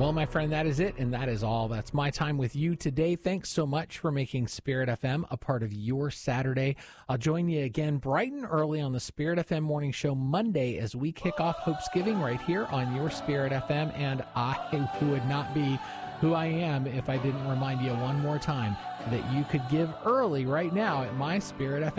Well, my friend, that is it, and that is all. That's my time with you today. Thanks so much for making Spirit FM a part of your Saturday. I'll join you again bright and early on the Spirit FM Morning Show Monday as we kick off Hopesgiving right here on your Spirit FM, and I would not be who I am if I didn't remind you one more time that you could give early right now at My Spirit FM.